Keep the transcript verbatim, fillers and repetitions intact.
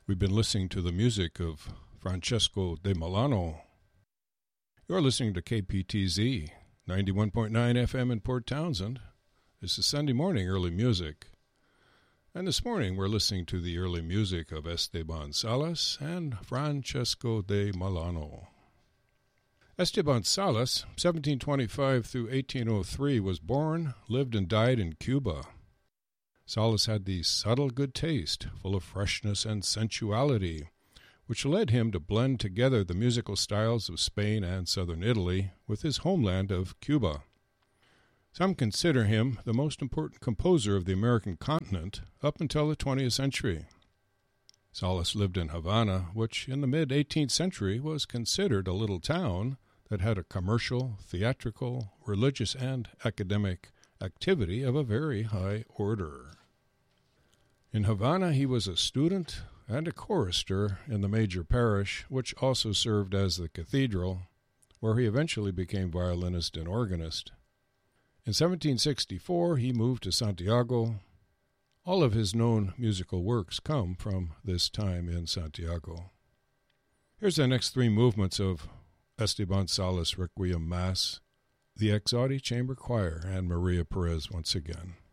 We've been listening to the music of Francesco de Milano. You're listening to K P T Z, ninety-one point nine F M in Port Townsend. This is Sunday morning early music. And this morning we're listening to the early music of Esteban Salas and Francesco de Milano. Esteban Salas, seventeen twenty-five through eighteen oh three, was born, lived and died in Cuba. Salas had the subtle good taste, full of freshness and sensuality, which led him to blend together the musical styles of Spain and southern Italy with his homeland of Cuba. Some consider him the most important composer of the American continent up until the twentieth century. Salas lived in Havana, which in the mid-eighteenth century was considered a little town that had a commercial, theatrical, religious, and academic activity of a very high order. In Havana, he was a student and a chorister in the major parish, which also served as the cathedral, where he eventually became violinist and organist. In seventeen sixty-four, he moved to Santiago. All of his known musical works come from this time in Santiago. Here's the next three movements of Esteban Salas Requiem Mass, the Exaudi Chamber Choir, and Maria Perez once again.